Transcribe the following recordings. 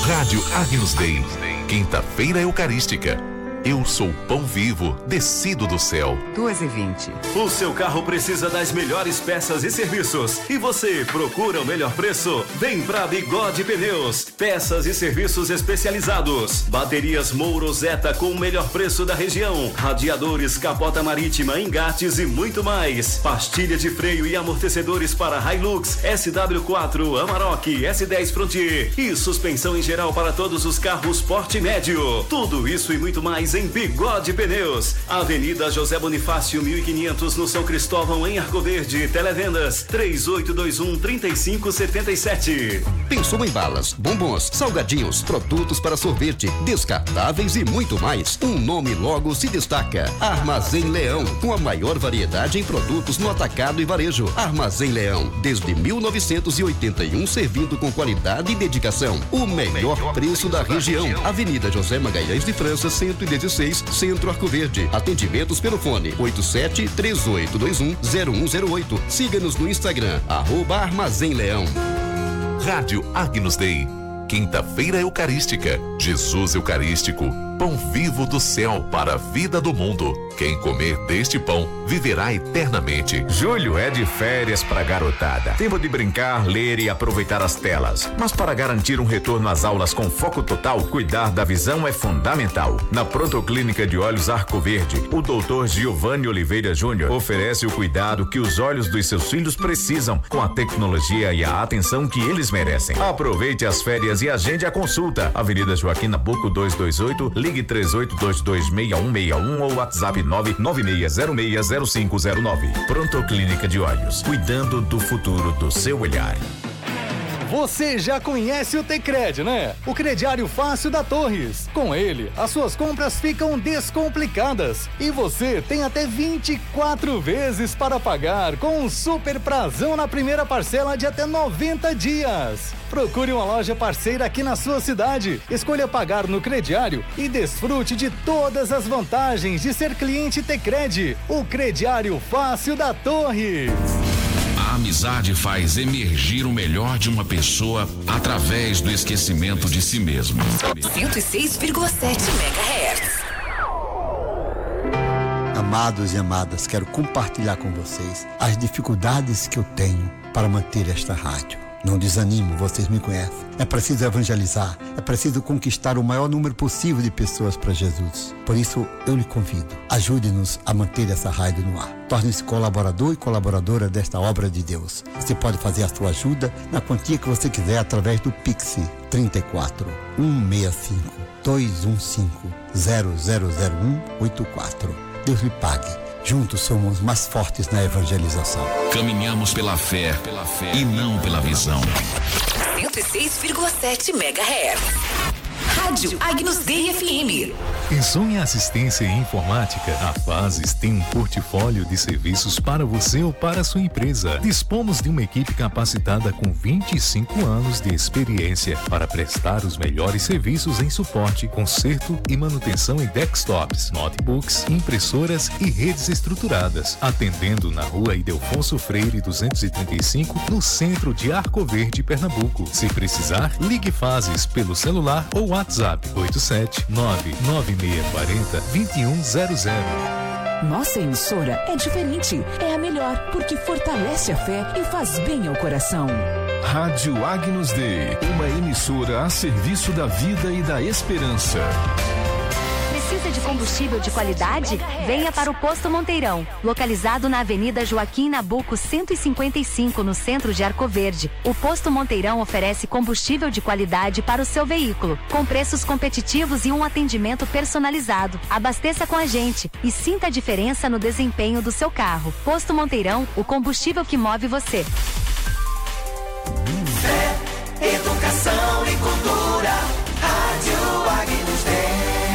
Rádio Agnus Dei, quinta-feira eucarística. Eu sou pão vivo, descido do céu. 2h20. O seu carro precisa das melhores peças e serviços. E você procura o melhor preço? Vem pra Bigode Pneus. Peças e serviços especializados. Baterias Mouro Zeta com o melhor preço da região. Radiadores, capota marítima, engates e muito mais. Pastilha de freio e amortecedores para Hilux, SW4, Amarok, S10 Frontier. E suspensão em geral para todos os carros porte médio. Tudo isso e muito mais em Bigode Pneus, Avenida José Bonifácio 1500 no São Cristóvão em Arco Verde. Televendas 3821-3577. Pensou em balas, bombons, salgadinhos, produtos para sorvete, descartáveis e muito mais? Um nome logo se destaca: Armazém Leão, com a maior variedade em produtos no atacado e varejo. Armazém Leão, desde 1981, servindo com qualidade e dedicação. O melhor preço da região. Avenida José Magalhães de França, 116, Centro Arco Verde. Atendimentos pelo fone 87-3821-0108. Siga-nos no Instagram, @Armazém Leão. Rádio Agnus Dei, quinta-feira eucarística. Jesus Eucarístico, pão vivo do céu para a vida do mundo. Quem comer deste pão viverá eternamente. Julho é de férias para garotada. Tempo de brincar, ler e aproveitar as telas. Mas para garantir um retorno às aulas com foco total, cuidar da visão é fundamental. Na Prontoclínica de Olhos Arco Verde, o Dr. Giovanni Oliveira Júnior oferece o cuidado que os olhos dos seus filhos precisam, com a tecnologia e a atenção que eles merecem. Aproveite as férias e agende a consulta. Avenida Joaquim Nabuco 228, ligue 38226161 ou WhatsApp 996060509. Prontoclínica de Olhos, cuidando do futuro do seu olhar. Você já conhece o Tecred, né? O crediário fácil da Torres. Com ele, as suas compras ficam descomplicadas e você tem até 24 vezes para pagar, com um super prazão na primeira parcela de até 90 dias. Procure uma loja parceira aqui na sua cidade. Escolha pagar no crediário e desfrute de todas as vantagens de ser cliente Tecred, o crediário fácil da Torres. A amizade faz emergir o melhor de uma pessoa através do esquecimento de si mesmo. 106,7 MHz. Amados e amadas, quero compartilhar com vocês as dificuldades que eu tenho para manter esta rádio. Não desanimo, vocês me conhecem. É preciso evangelizar, é preciso conquistar o maior número possível de pessoas para Jesus. Por isso, eu lhe convido, ajude-nos a manter essa rádio no ar. Torne-se colaborador e colaboradora desta obra de Deus. Você pode fazer a sua ajuda na quantia que você quiser através do Pix 34 165 215 000184. Deus lhe pague. Juntos somos mais fortes na evangelização. Caminhamos pela fé e não pela visão. 106,7 MHz. Rádio Agnus Dei FM. Pensou em assistência e informática? A Fases tem um portfólio de serviços para você ou para a sua empresa. Dispomos de uma equipe capacitada com 25 anos de experiência para prestar os melhores serviços em suporte, conserto e manutenção em desktops, notebooks, impressoras e redes estruturadas. Atendendo na Rua Ildefonso Freire 235, no centro de Arco Verde, Pernambuco. Se precisar, ligue Fases pelo celular ou WhatsApp 87996402100. Nossa emissora é diferente, é a melhor, porque fortalece a fé e faz bem ao coração. Rádio Agnus Dei, uma emissora a serviço da vida e da esperança. Precisa de combustível de qualidade? Venha para o Posto Monteirão, localizado na Avenida Joaquim Nabuco 155, no centro de Arco Verde. O Posto Monteirão oferece combustível de qualidade para o seu veículo, com preços competitivos e um atendimento personalizado. Abasteça com a gente e sinta a diferença no desempenho do seu carro. Posto Monteirão, o combustível que move você. Fé, educação e cultura. Rádio Agnus Dei.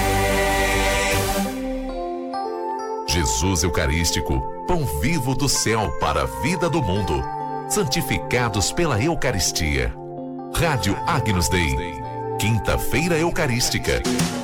Jesus Eucarístico, pão vivo do céu para a vida do mundo. Santificados pela Eucaristia. Rádio Agnus Dei, quinta-feira eucarística.